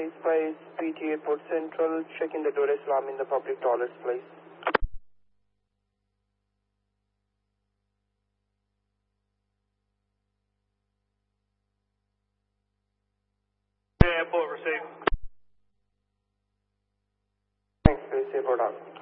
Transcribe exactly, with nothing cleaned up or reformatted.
Space Space, P T Airport Central, checking the Dar es Salaam in the public toilets, please. Airport received. Thanks, Space Airport out.